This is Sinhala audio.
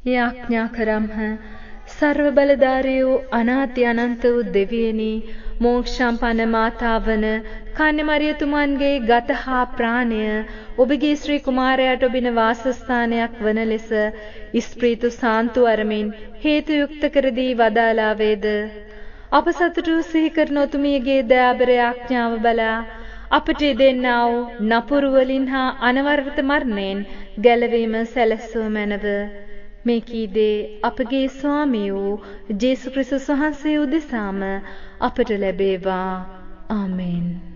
යාඥා කරම්හ. සර්ව බලධාරී වූ අනාති අනන්ත වූ දෙවියනි, මෝක්ෂම්පන්න මාතාවන කන්‍ය මරියතුමන්ගේ ගත හා ප්‍රාණය ඔබගේ ශ්‍රී කුමාරයාට ඔබින වාසස්ථානයක් වන ලෙස ස්ප්‍රීතු සාන්තු අරමින් හේතු යුක්ත කර දී වදාලා වේද. අප සතුටු සිහි කරන ඔතුමියගේ දයාබර යාඥාව බලා අපට දෙන්නා වූ නපුරු වලින් හා අනවරත මරණයෙන් ගැලවීම සැලැස්සුව මැනව. මේ කීදේ අපගේ ස්වාමී වූ ජේසුස් ක්‍රිස්තුස් වහන්සේ උදෙසාම අපට ලැබේවා. ආමෙන්.